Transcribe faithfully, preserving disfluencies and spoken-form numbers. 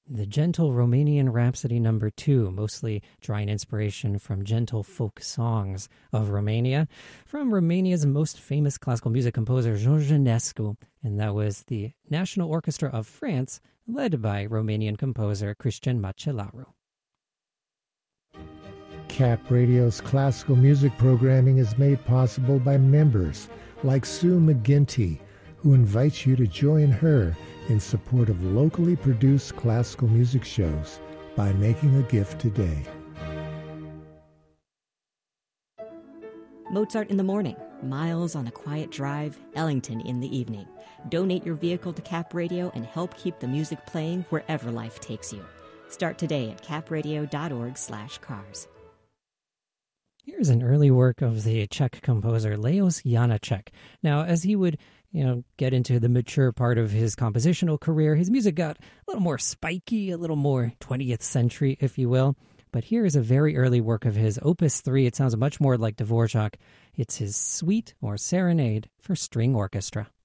The Gentle Romanian Rhapsody number two, mostly drawing inspiration from gentle folk songs of Romania, from Romania's most famous classical music composer, George Enescu, and that was the National Orchestra of France, led by Romanian composer Cristian Macelaru. Cap Radio's classical music programming is made possible by members like Sue McGinty, who invites you to join her in support of locally produced classical music shows by making a gift today. Mozart in the morning, Miles on a quiet drive, Ellington in the evening. Donate your vehicle to Cap Radio and help keep the music playing wherever life takes you. Start today at capradio.org slash cars. Here's an early work of the Czech composer Leos Janáček. Now, as he would you know, get into the mature part of his compositional career, his music got a little more spiky, a little more twentieth century, if you will. But here is a very early work of his, Opus three. It sounds much more like Dvorak. It's his Suite or Serenade for String Orchestra.